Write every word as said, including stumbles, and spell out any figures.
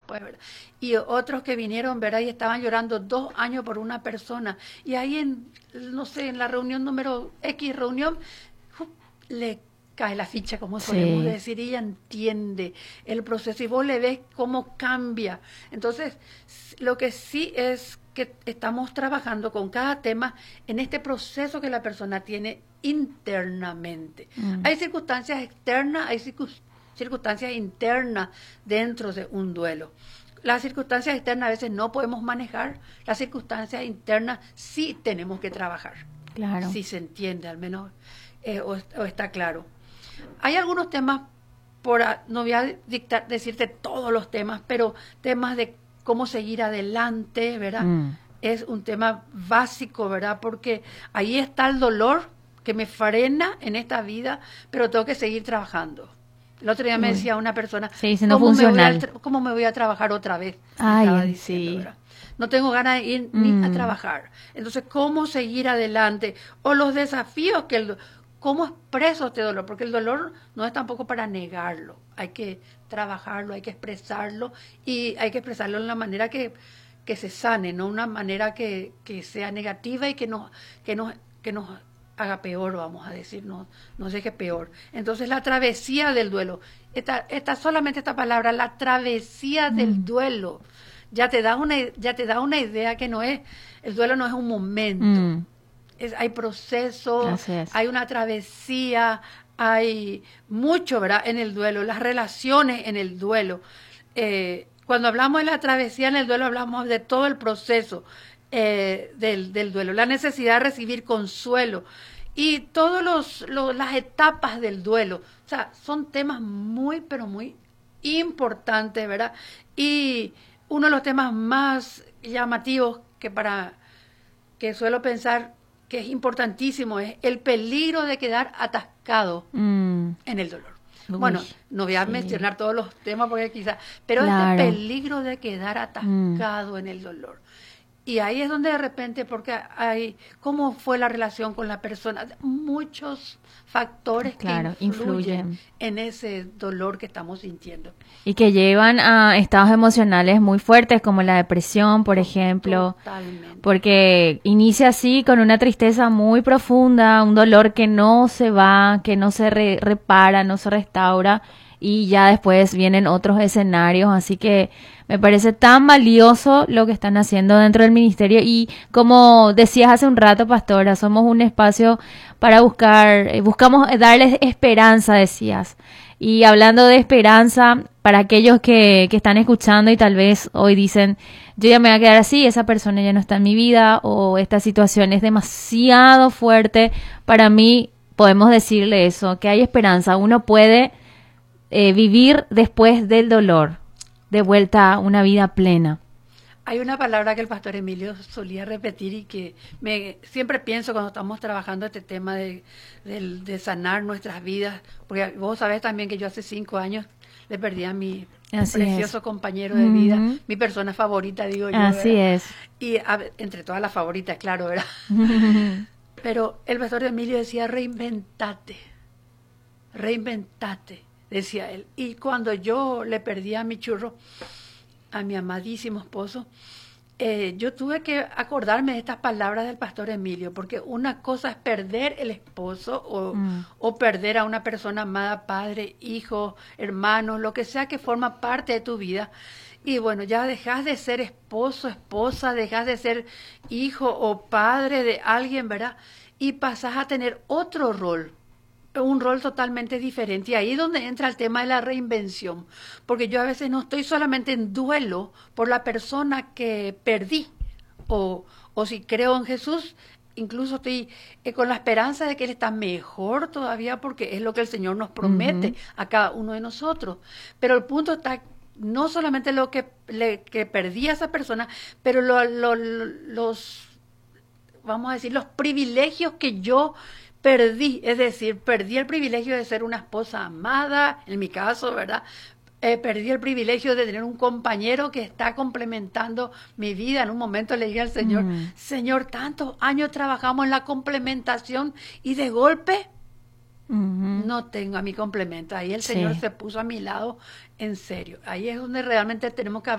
después, ¿verdad? Y otros que vinieron, ¿verdad? Y estaban llorando dos años por una persona. Y ahí en, no sé, en la reunión número X, reunión, ¡uf! Le cae la ficha, como solemos Sí. decir, y ella entiende el proceso y vos le ves cómo cambia. Entonces, lo que sí es que estamos trabajando con cada tema en este proceso que la persona tiene internamente. Mm. Hay circunstancias externas, hay circunstancias circunstancias internas dentro de un duelo. Las circunstancias externas a veces no podemos manejar, las circunstancias internas sí tenemos que trabajar. Claro. Si se entiende, al menos, eh, o, o está claro. Hay algunos temas, por no voy a dictar, decirte todos los temas, pero temas de cómo seguir adelante, ¿verdad? Mm. Es un tema básico, ¿verdad? Porque ahí está el dolor que me frena en esta vida, pero tengo que seguir trabajando. El otro día me Uy. decía una persona, Sí, siendo ¿cómo me, voy a, funcional. ¿cómo me voy a trabajar otra vez? Me Ay, estaba diciendo, sí. ¿verdad? No tengo ganas de ir Mm. ni a trabajar. Entonces, ¿cómo seguir adelante? O los desafíos que el... ¿Cómo expreso este dolor? Porque el dolor no es tampoco para negarlo. Hay que trabajarlo, hay que expresarlo y hay que expresarlo en la manera que, que se sane, no una manera que, que sea negativa y que nos, que nos, que nos haga peor, vamos a decir, no, nos deje peor. Entonces, la travesía del duelo, esta, esta solamente esta palabra, la travesía Mm. del duelo, ya te da una, ya te da una idea que no es, el duelo no es un momento. Mm. Es, hay procesos, Así es. hay una travesía, hay mucho, ¿verdad?, en el duelo, las relaciones en el duelo. Eh, cuando hablamos de la travesía en el duelo, hablamos de todo el proceso eh, del, del duelo, la necesidad de recibir consuelo y todas los, los, las etapas del duelo. O sea, son temas muy, pero muy importantes, ¿verdad? Y uno de los temas más llamativos que para que suelo pensar que es importantísimo, es el peligro de quedar atascado Mm. en el dolor. Uy, Bueno, no voy a sí. mencionar todos los temas porque quizás, pero Claro. este peligro de quedar atascado mm. en el dolor. Y ahí es donde de repente, porque hay, ¿cómo fue la relación con la persona? Muchos factores Claro, que influyen, influyen en ese dolor que estamos sintiendo. Y que llevan a estados emocionales muy fuertes, como la depresión, por ejemplo. Totalmente. Porque inicia así con una tristeza muy profunda, un dolor que no se va, que no se re- repara, no se restaura, y ya después vienen otros escenarios. Así que me parece tan valioso lo que están haciendo dentro del ministerio. Y como decías hace un rato, pastora, somos un espacio para buscar, eh, buscamos darles esperanza, decías. Y hablando de esperanza, para aquellos que, que están escuchando y tal vez hoy dicen, yo ya me voy a quedar así, esa persona ya no está en mi vida, o esta situación es demasiado fuerte, para mí podemos decirle eso, que hay esperanza. Uno puede eh, vivir después del dolor, de vuelta a una vida plena. Hay una palabra que el pastor Emilio solía repetir y que me siempre pienso cuando estamos trabajando este tema de, de, de sanar nuestras vidas, porque vos sabés también que yo hace cinco años le perdí a mi Así precioso es. compañero de vida, uh-huh. mi persona favorita, digo yo. Así ¿verdad? es. Y a, entre todas las favoritas, claro, ¿verdad? Pero el pastor Emilio decía, reinventate, reinventate, decía él. Y cuando yo le perdí a mi churro, a mi amadísimo esposo, eh, yo tuve que acordarme de estas palabras del pastor Emilio, porque una cosa es perder el esposo o, mm. o perder a una persona amada, padre, hijo, hermano, lo que sea que forma parte de tu vida. Y bueno, ya dejas de ser esposo, esposa, dejas de ser hijo o padre de alguien, ¿verdad? Y pasas a tener otro rol. Un rol totalmente diferente. Y ahí es donde entra el tema de la reinvención. Porque yo a veces no estoy solamente en duelo por la persona que perdí. O, o si creo en Jesús, incluso estoy eh, con la esperanza de que Él está mejor todavía porque es lo que el Señor nos promete uh-huh. a cada uno de nosotros. Pero el punto está no solamente lo que, le, que perdí a esa persona, pero lo, lo, los, vamos a decir, los privilegios que yo perdí, es decir, perdí el privilegio de ser una esposa amada, en mi caso, ¿verdad? Eh, perdí el privilegio de tener un compañero que está complementando mi vida. En un momento le dije al Señor, mm. Señor, tantos años trabajamos en la complementación y de golpe uh-huh. no tengo a mi complemento. Ahí el Señor sí. se puso a mi lado en serio. Ahí es donde realmente tenemos que